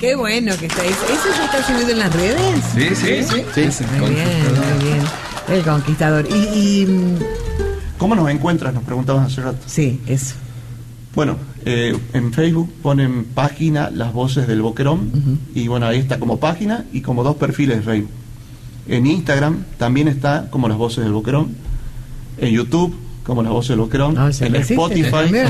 Qué bueno que está. ¿Eso ya está subido en las redes? Sí. Muy bien. El Conquistador. ¿Cómo nos encuentras? Nos preguntaban hace rato. Sí, eso. Bueno, en Facebook ponen página Las Voces del Boquerón, y bueno, ahí está como página y como 2 perfiles de Facebook. En Instagram también está como Las Voces del Boquerón, en YouTube como Las Voces del Boquerón, en Spotify,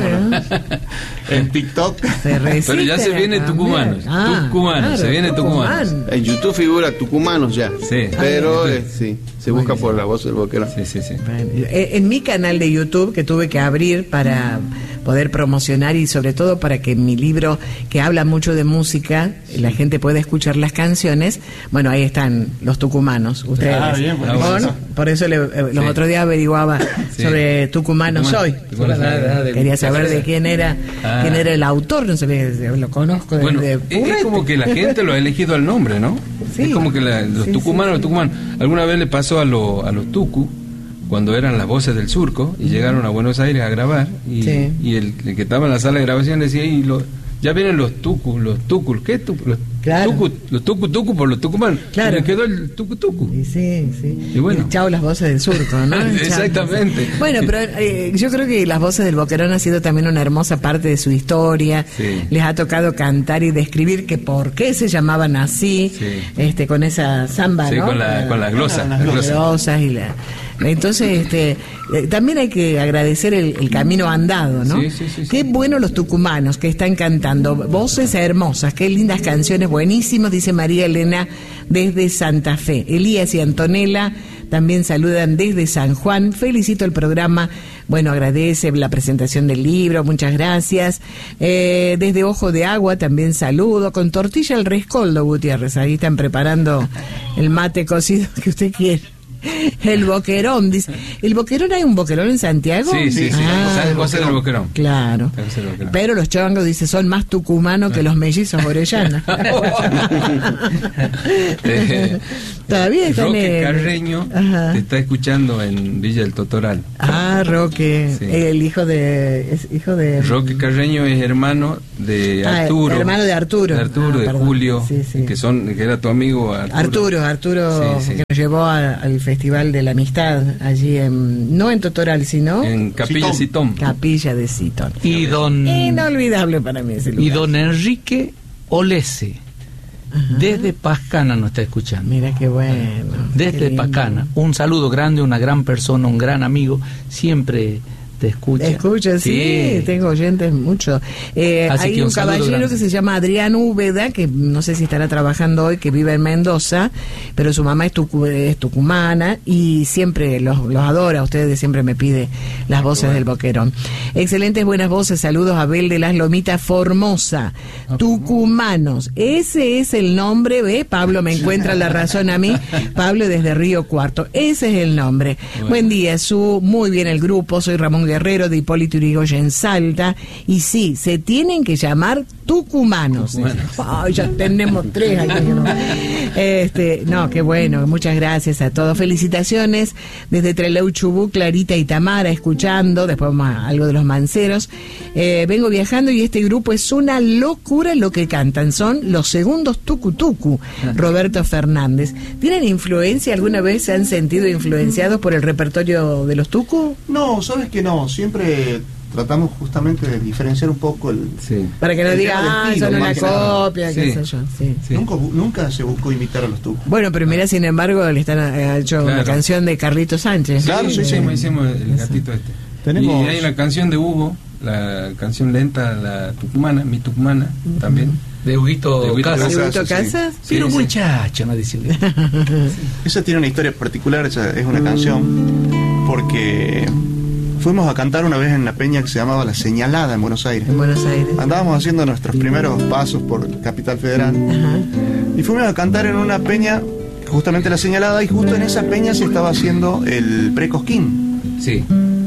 en TikTok. Pero ya se viene Tucumano. Tucumano, se viene Tucumano. En YouTube figura Tucumanos ya. Sí. Pero se busca por La Voz del Boquerón. Sí. Bueno, en mi canal de YouTube, que tuve que abrir para poder promocionar y sobre todo para que mi libro, que habla mucho de música, la gente pueda escuchar las canciones, bueno, ahí están los tucumanos, ustedes. Bien, por eso los otros días averiguaba sobre Tucumano Soy. Quería saber de quién era el autor, no sé, lo conozco. Bueno, es como que la gente lo ha elegido al nombre, ¿no? Sí. Es como que los tucumanos. Alguna vez le pasó a los tucu, cuando eran Las Voces del Surco, y llegaron a Buenos Aires a grabar, y el que estaba en la sala de grabación decía, ya vienen los tucu, ¿qué tucu? Los tucu por los tucumanos. Claro. Y le quedó el tucu. Sí. Y bueno. Chao, Las Voces del Surco, ¿no? Exactamente. Bueno, pero yo creo que Las Voces del Boquerón ha sido también una hermosa parte de su historia. Sí. Les ha tocado cantar y describir que por qué se llamaban así, con esa samba, ¿no? Con las glosas. Las glosas y la... Entonces, también hay que agradecer el camino andado, ¿no? Sí. Qué bueno los tucumanos que están cantando, voces hermosas, qué lindas canciones, buenísimas, dice María Elena desde Santa Fe. Elías y Antonella también saludan desde San Juan. Felicito el programa. Bueno, agradece la presentación del libro, muchas gracias. Desde Ojo de Agua también saludo. Con tortilla al rescoldo, Gutiérrez. Ahí están preparando el mate cocido que usted quiere. El Boquerón, dice. ¿El Boquerón hay un Boquerón en Santiago? Sí. ¿Sabes vos el Boquerón? Claro. Pero los chongos, dice, son más tucumanos que los mellizos Orellana. Todavía están Roque Carreño te está escuchando en Villa del Totoral. Roque, el hijo de Roque Carreño es hermano de Arturo. Hermano de Arturo. De Julio, que era tu amigo Arturo, que nos llevó al Festival de la Amistad, allí no en Totoral, sino en Capilla Citón. Capilla de Citón. Inolvidable para mí ese lugar. Y don Enrique Olese, desde Pascana nos está escuchando. Mira qué bueno. Desde Pascana. Un saludo grande, una gran persona, un gran amigo, siempre te escucha. Sí, tengo oyentes mucho. Hay un caballero que se llama Adrián Úbeda, que no sé si estará trabajando hoy, que vive en Mendoza, pero su mamá es tucumana y siempre los adora. Ustedes siempre me pide las voces del Boquerón. Excelentes, buenas voces. Saludos a Abel de las Lomitas Formosa. Tucumanos. Ese es el nombre, ¿ve? Pablo me encuentra la razón a mí. Pablo desde Río Cuarto. Ese es el nombre. Buen día, muy bien el grupo. Soy Ramón Guerrero de Hipólito Yrigoyen en Salta, y sí, se tienen que llamar tucumanos. Ya tenemos 3 aquí, ¿no? Qué bueno, muchas gracias a todos. Felicitaciones desde Trelew, Chubut, Clarita y Tamara escuchando, después vamos a algo de los manceros. Vengo viajando y este grupo es una locura lo que cantan, son los segundos Tucu, Roberto Fernández. ¿Tienen influencia? ¿Alguna vez se han sentido influenciados por el repertorio de los Tucu? No, sabes que no, siempre tratamos justamente de diferenciar un poco para que no digan, son una copia, qué sé yo. Nunca se buscó imitar a los Tucos. Bueno, pero mira, sin embargo, le ha hecho una canción de Carlito Sánchez. Claro, hicimos el gatito este. Y hay una canción de Hugo, la canción lenta, la tucumana, mi tucumana, también. De Huguito Casas. Pero muchacho, no dice. Esa tiene una historia particular, esa es una canción, porque fuimos a cantar una vez en una peña que se llamaba La Señalada en Buenos Aires. Andábamos haciendo nuestros primeros pasos por Capital Federal. Y fuimos a cantar en una peña, justamente La Señalada, y justo en esa peña se estaba haciendo el Precosquín. Sí.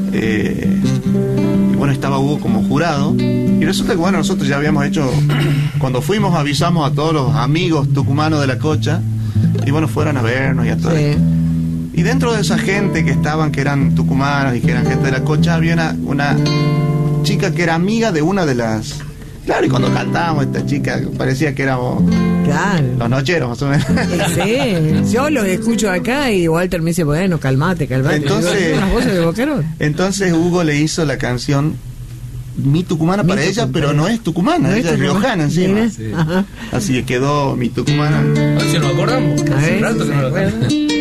Y bueno, estaba Hugo como jurado. Y resulta que bueno, nosotros ya habíamos hecho, cuando fuimos avisamos a todos los amigos tucumanos de la Cocha, y bueno, fueron a vernos y a todo. Y dentro de esa gente que eran tucumanos y que eran gente de la Cocha, había una chica que era amiga de una de las Claro, y cuando cantábamos esta chica, parecía que éramos los nocheros, más o menos. Sí, yo los escucho acá y Walter me dice, bueno, calmate. Entonces Hugo le hizo la canción Mi Tucumana para ella, pero no es tucumana, ella es riojana encima. Sí. Así que quedó Mi Tucumana. A ver si nos acordamos, hace un rato que no lo acordamos.